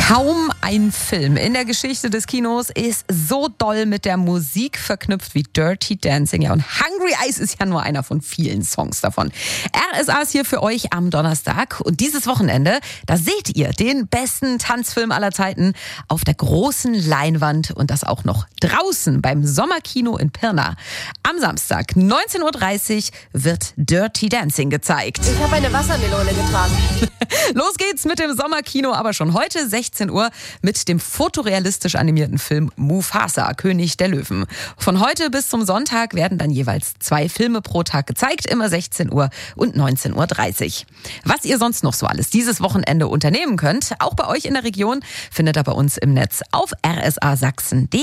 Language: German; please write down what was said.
Kaum ein Film in der Geschichte des Kinos ist so doll mit der Musik verknüpft wie Dirty Dancing. Ja, und Hungry Eyes ist ja nur einer von vielen Songs davon. RSA ist hier für euch am Donnerstag. Und dieses Wochenende, da seht ihr den besten Tanzfilm aller Zeiten auf der großen Leinwand. Und das auch noch draußen beim Sommerkino in Pirna. Am Samstag, 19.30 Uhr, wird Dirty Dancing gezeigt. Ich habe eine Wassermelone getragen. Los geht's mit dem Sommerkino, aber schon heute 16 Uhr mit dem fotorealistisch animierten Film Mufasa, König der Löwen. Von heute bis zum Sonntag werden dann jeweils 2 Filme pro Tag gezeigt, immer 16 Uhr und 19.30 Uhr. Was ihr sonst noch so alles dieses Wochenende unternehmen könnt, auch bei euch in der Region, findet ihr bei uns im Netz auf rsasachsen.de.